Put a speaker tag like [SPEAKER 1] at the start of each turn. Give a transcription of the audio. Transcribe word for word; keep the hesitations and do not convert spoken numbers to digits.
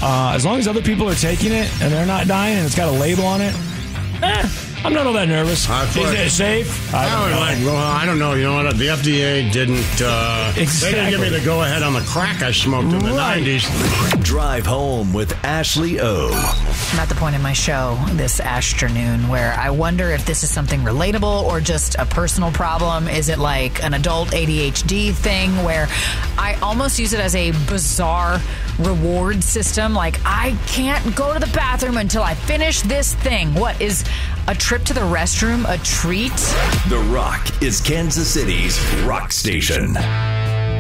[SPEAKER 1] Uh, as long as other people are taking it and they're not dying and it's got a label on it, eh, I'm not all that nervous.
[SPEAKER 2] I
[SPEAKER 1] Is
[SPEAKER 2] thought-
[SPEAKER 1] it safe? I
[SPEAKER 2] I
[SPEAKER 1] don't
[SPEAKER 2] would
[SPEAKER 1] know.
[SPEAKER 2] like, well, I don't know. You know what? The F D A didn't. Uh,
[SPEAKER 1] Exactly.
[SPEAKER 2] They didn't give me the go ahead on the crack I smoked in the
[SPEAKER 1] Right.
[SPEAKER 2] nineties.
[SPEAKER 3] Drive home with Ashley O.
[SPEAKER 4] I'm at the point in my show this afternoon where I wonder if this is something relatable or just a personal problem. Is it like an adult A D H D thing where I almost use it as a bizarre reward system? Like, I can't go to the bathroom until I finish this thing. What is a trip to the restroom a treat?
[SPEAKER 3] The Rock is Kansas City's rock station.